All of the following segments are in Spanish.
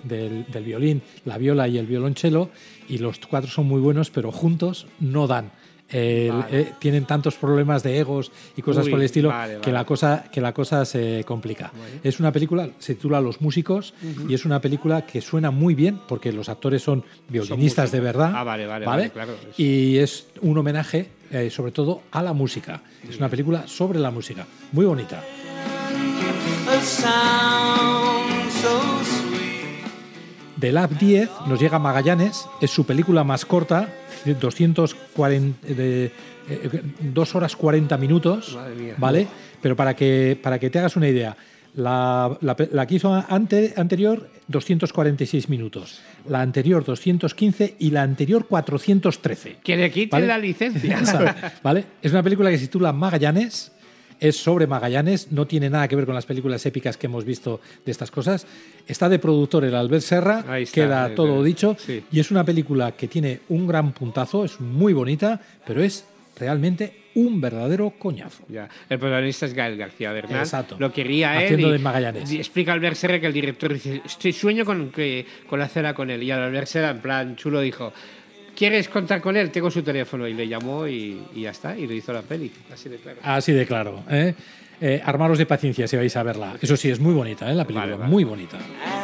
del violín, la viola y el violonchelo, y los 4 son muy buenos, pero juntos no dan. Tienen tantos problemas de egos y cosas por el estilo que la cosa se complica. Es una película, se titula Los músicos, y es una película que suena muy bien porque los actores son violinistas de verdad. Vale, claro. Y es un homenaje sobre todo a la música. Es una película sobre la música, muy bonita. De Lab 10 nos llega Magallanes, es su película más corta, 2 horas 40 minutos, ¿vale? Pero para que te hagas una idea, la que hizo anterior 246 minutos, la anterior 215 y la anterior 413. Que le quiten, ¿vale?, la licencia. ¿Vale? Es una película que se titula Magallanes. Es sobre Magallanes, no tiene nada que ver con las películas épicas que hemos visto de estas cosas. Está de productor el Albert Serra, queda todo dicho. Sí. Y es una película que tiene un gran puntazo, es muy bonita, pero es realmente un verdadero coñazo. Ya. El protagonista es Gael García Bernal. Exacto. Lo quería él. Haciendo de Magallanes. Y explica Albert Serra que el director dice: sueño con hacerla con él. Y Albert Serra, en plan chulo, dijo: ¿quieres contar con él? Tengo su teléfono. Y le llamó y ya está. Y le hizo la peli. Así de claro. Así de claro. Armaros de paciencia si vais a verla. Eso sí, es muy bonita, la película. Vale. Muy bonita.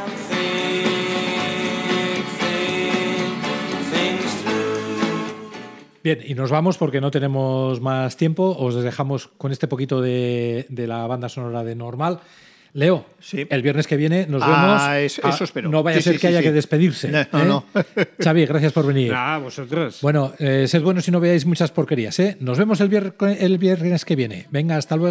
Bien, y nos vamos porque no tenemos más tiempo. Os dejamos con este poquito de la banda sonora de Normal. Leo, sí, el viernes que viene nos vemos. Eso espero. No vaya a ser que haya que despedirse. No. Xavi, gracias por venir. Vosotros. Bueno, sed buenos y no veáis muchas porquerías. Nos vemos el viernes que viene. Venga, hasta luego.